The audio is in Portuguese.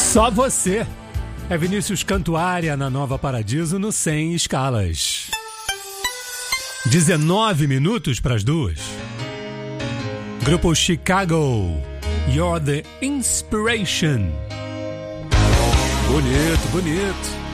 Só você. É Vinícius Cantuária na Nova Paradiso no 100 escalas. 19 minutos para as 2. Grupo Chicago. You're the Inspiration. Bonito, bonito.